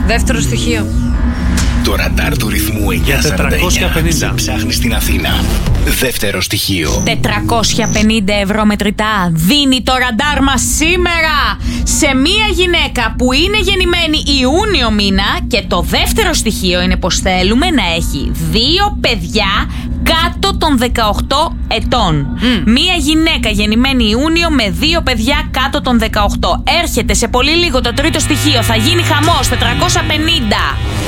Δεύτερο στοιχείο. Το ραντάρ του ρυθμού 949 σε ψάχνει στην Αθήνα. Δεύτερο στοιχείο. 450 ευρώ μετρητά δίνει το ραντάρ μας σήμερα σε μία γυναίκα που είναι γεννημένη Ιούνιο μήνα, και το δεύτερο στοιχείο είναι πως θέλουμε να έχει 2 παιδιά κάτω των 18 ετών. Μία γυναίκα γεννημένη Ιούνιο με 2 παιδιά κάτω των 18. Έρχεται σε πολύ λίγο το τρίτο στοιχείο. Θα γίνει χαμός. 450.